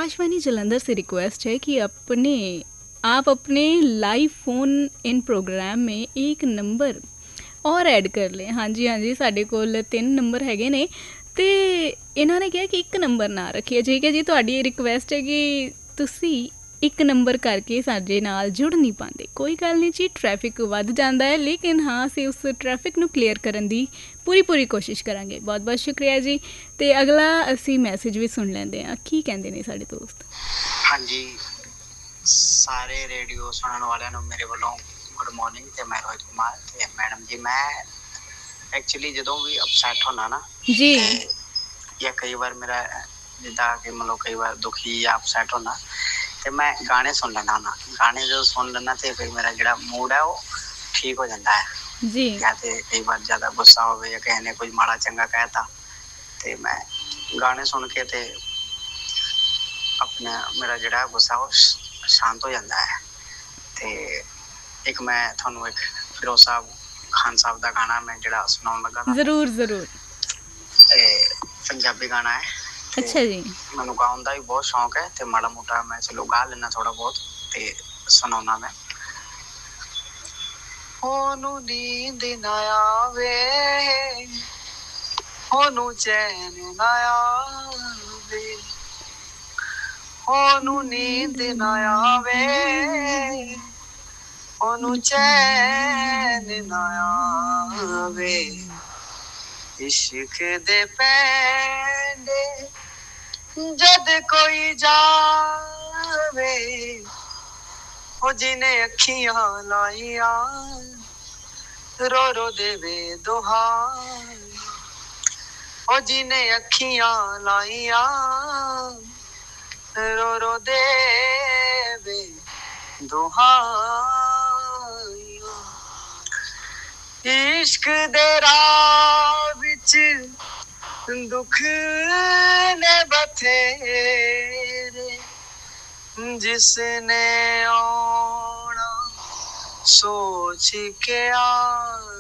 आकाशवाणी जलंधर से रिक्वेस्ट है कि आप अपने लाइव फ़ोन इन प्रोग्राम में एक नंबर और ऐड कर लें। हाँ जी साढ़े कोल 3 नंबर हैगे ने ते इन्हों ने कहा कि एक नंबर ना रखिए। ठीक है जी, तुहाडी रिक्वेस्ट है कि तुसी एक नंबर करके साडे नाल जुड़ नहीं पाते। कोई गल नहीं जी, ट्रैफिक वध जाता है, लेकिन हाँ असीं उस ट्रैफिक नूं क्लीयर करन दी पूरी कोशिश करांगे। बहुत बहुत शुक्रिया जी। ते अगला असीं मैसेज भी सुन लैंदे आं, की कहंदे ने साडे दोस्त। हाँ जी, सारे रेडियो सुनने वालिਆਂ ਨੂੰ ਮੇਰੇ ਵੱਲੋਂ गुड मॉर्निंग। ਤੇ ਮੈਂ ਰੋਹਿਤ ਕੁਮਾਰ ਤੇ ਮੈਡਮ ਜੀ, ਮੈਂ ਐਕਚੁਅਲੀ ਜਦੋਂ ਵੀ ਅਪਸੈਟ ਹੋਣਾ ਨਾ जी ਤੇ ਜਾਂ ਕਈ ਵਾਰ ਮੇਰਾ ਜਿੱਦਾਂ ਕਿ ਮਤਲਬ ਕਈ ਵਾਰ ਦੁਖੀ ਜਾਂ ਅਪਸੈਟ ਹੋਣਾ ਤੇ ਮੈਂ ਗਾਣੇ ਸੁਣ ਲੈਂਦਾ ਹੁੰਦਾ। ਗਾਣੇ ਜਦੋਂ ਸੁਣ ਲੈਂਦਾ ਤੇ ਫਿਰ ਮੇਰਾ ਜਿਹੜਾ ਮੂਡ ਹੈ ਉਹ ਠੀਕ ਹੋ ਜਾਂਦਾ ਹੈ जी ਜਾਂ ਤੇ ਕਈ ਵਾਰ ਜ਼ਿਆਦਾ ਗੁੱਸਾ ਹੋਵੇ ਜਾਂ ਕਿਸੇ ਨੇ ਕੁਝ ਮਾੜਾ ਚੰਗਾ ਕਹਿਤਾ ਤੇ ਮੈਂ ਗਾਣੇ ਸੁਣ ਕੇ ਤੇ ਆਪਣਾ ਮੇਰਾ ਜਿਹੜਾ ਗੁੱਸਾ ਉਹ ਸ਼ਾਂਤ ਹੋ ਜਾਂਦਾ ਹੈ। ਤੇ ਇੱਕ ਮੈਂ ਤੁਹਾਨੂੰ ਇੱਕ ਫਿਰੋਜ਼ ਸਾਹਿਬ ਖਾਨ ਸਾਹਿਬ ਦਾ ਗਾਣਾ ਮੈਂ ਜਿਹੜਾ ਸੁਣਾਉਣ ਲੱਗਾ था। ਜ਼ਰੂਰ ਪੰਜਾਬੀ ਗਾਣਾ ਹੈ। अच्छा जी। ਮੈਨੂੰ ਗਾਉਣ ਦਾ ਵੀ ਬਹੁਤ ਸ਼ੌਂਕ ਹੈ ਤੇ ਮਾੜਾ ਮੋਟਾ ਮੈਂ ਚਲੋ ਗਾ ਲੈਣਾ ਥੋੜਾ ਬਹੁਤ ਤੇ ਸੁਣਾਉਣਾ ਮੈਂ। ਉਹਨੂੰ ਨੀਂਦ ਨਾ ਆਵੇ, ਉਹਨੂੰ ਚੈਨ ਨਾ ਆਵੇ, ਉਹਨੂੰ ਨੀਂਦ ਨਾ ਆਵੇ, ਉਹਨੂੰ ਚੈਨ ਨਾ ਆਵੇ। इश्क दे पैंडे जद कोई जावे, ओ जिने अखियां लाइया रो रो देवे दुहाई, ओ जिने अखियां लाइया रो रो देवे दुहाई। इश्क दे राह विच दुख ने बथेरे, जिसने आना सोच के आ